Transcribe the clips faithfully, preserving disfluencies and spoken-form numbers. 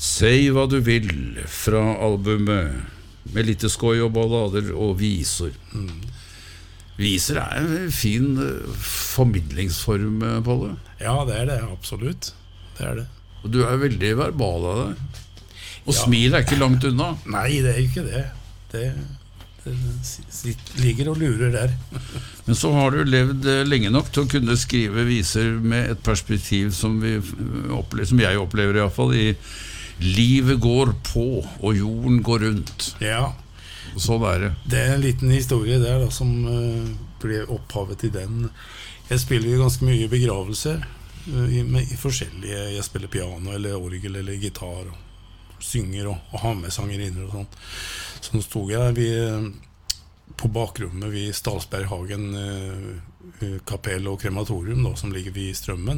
Si hva du vil fra albumet med litt skoj og ballader og viser. Mm. Viser er en fin formidlingsform, Palle. Ja, det er det, absolutt. Det er det. Og du er veldig verbal av deg. Og ja. Smil er ikke langt unna. Nei, det er ikke det. Det, det ligger og lurer der. Men så har du levd lenge nok til å kunne skrive viser med et perspektiv som, vi opplever, som jeg opplever i hvert fall, i livet går på, og jorden går rundt. Ja. Sånn er det. Det er en liten historie der da, som uh, ble opphavet til den. Jeg spiller jo ganske mye begravelser, uh, i, med, i forskjellige. Jeg spiller piano, eller orgel, eller gitar, og synger, og, og har med sangerinner og sånt. Så nå stod jeg vi, på bakrommet ved Stalsberghagen uh, kapell og krematorium, da, som ligger ved Strømmen,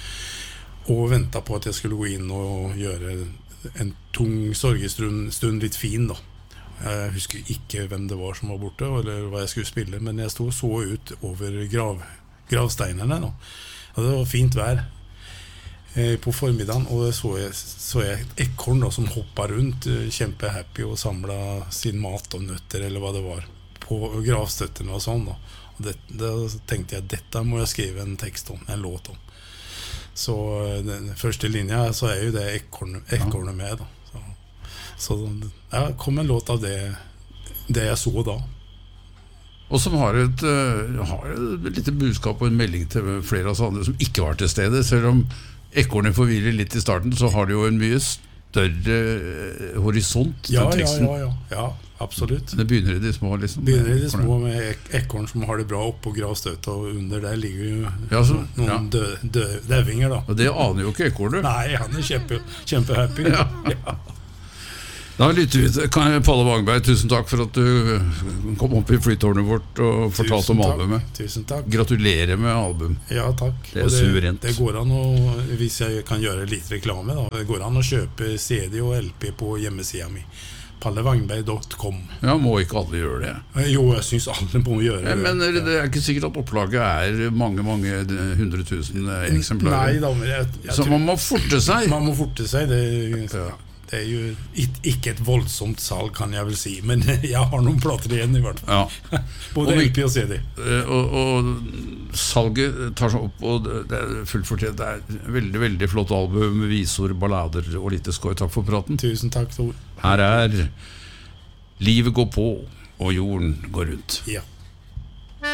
og ventet på at jeg skulle gå inn og gjøre en tung sorgestund stund litt fin da. Jeg husker ikke hvem det var som var borte, eller hva jeg skulle spille, men jeg stod så ut over grav, gravsteinene da. Og det var fint vær eh, på formiddagen, og så jeg, så jeg et ekorn da, som hoppet rundt, kjempehappy og samlet sin mat og nøtter, eller hva det var, på gravstøttene og sånn da. Og det, da tenkte jeg, dette må jeg skrive en tekst om, en låt om. Så den første linja så er jo det ekornet, ekornet med da. Så, så ja, kom en låt av det, det jeg så da. Og som har et, uh, har et lite budskap og en melding til flere av oss andre som ikke var til stede. Selv om ekornet forvirrer litt i starten, så har det jo en mye større uh, horisont, ja, den teksten. Ja, ja, ja, ja, absolutt. Det begynner i de små, liksom. Begynner i de små med ek ekorn som har det bra oppe på gravstøtet, og under der ligger jo ja, så, noen ja. dø, dø, døvinger da. Og det aner jo ikke ekornet. Nei, han er kjempe, kjempehappy. Ja. Ja. Da lytter vi til Palle Wangberg. Tusen takk for at du kom opp i flytårnet vårt og fortalte om albumet. Tusen takk. Gratulerer med album. Ja, takk. Det er suverent. Det går an å, hvis jeg kan gjøre litt reklame da, det går an å kjøpe C D og L P på hjemmesiden min. palle wangberg punktum com. Ja, må ikke alle gjøre det? Jo, jeg synes alle må gjøre det. Men det er ikke sikkert at opplaget er mange, mange hundre tusen eksemplarer. Nei, da, men jeg, jeg Så man må forte seg. Man må forte seg, det, ja. Det er jo ikke et voldsomt salg, kan jeg vel si, men jeg har noen plater igjen i hvert fall. Ja. Både L P og C D. Og, og salget tar seg opp, og det er fullt fortjent. Det er veldig, veldig flott album, visor, ballader og litt skoj. Takk for praten. Tusen takk, Tor. Her er Livet går på, og jorden går rundt. Ja.